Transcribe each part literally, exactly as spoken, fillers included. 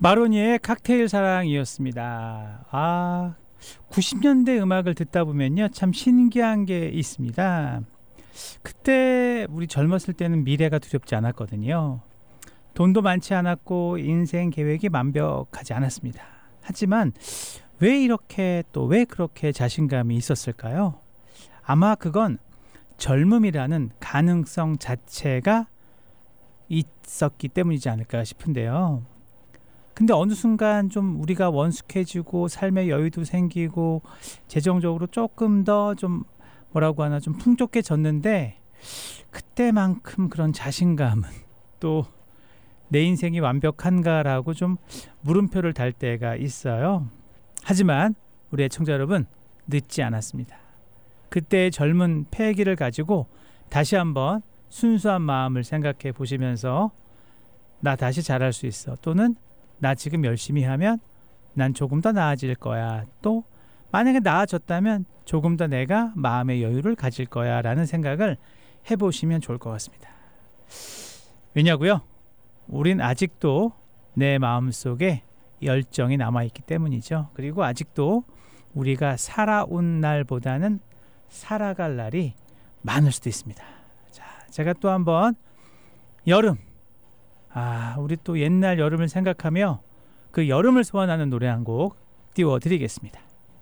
마로니에의 칵테일 사랑이었습니다. 아, 구십 년대 음악을 듣다 보면요, 참 신기한 게 있습니다. 그때 우리 젊었을 때는 미래가 두렵지 않았거든요. 돈도 많지 않았고 인생 계획이 완벽하지 않았습니다. 하지만 왜 이렇게 또 왜 그렇게 자신감이 있었을까요? 아마 그건 젊음이라는 가능성 자체가 있었기 때문이지 않을까 싶은데요. 근데 어느 순간 좀 우리가 원숙해지고 삶의 여유도 생기고 재정적으로 조금 더 좀 뭐라고 하나 좀 풍족해졌는데, 그때만큼 그런 자신감은 또 내 인생이 완벽한가라고 좀 물음표를 달 때가 있어요. 하지만 우리 애청자 여러분, 늦지 않았습니다. 그때의 젊은 패기를 가지고 다시 한번 순수한 마음을 생각해 보시면서 나 다시 잘할 수 있어, 또는 나 지금 열심히 하면 난 조금 더 나아질 거야, 또 만약에 나아졌다면 조금 더 내가 마음의 여유를 가질 거야 라는 생각을 해보시면 좋을 것 같습니다. 왜냐고요? 우린 아직도 내 마음속에 열정이 남아있기 때문이죠. 그리고 아직도 우리가 살아온 날보다는 살아갈 날이 많을 수도 있습니다. 자, 제가 또 한번 여름, 아, 우리 또 옛날 여름을 생각하며 그 여름을 소환하는 노래 한 곡 띄워드리겠습니다.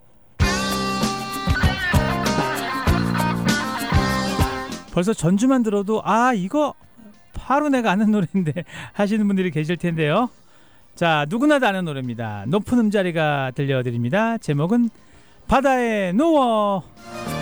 벌써 전주만 들어도 아, 이거 바로 내가 아는 노래인데 하시는 분들이 계실 텐데요. 자, 누구나 다 아는 노래입니다. 높은 음자리가 들려드립니다. 제목은 바다에 누워.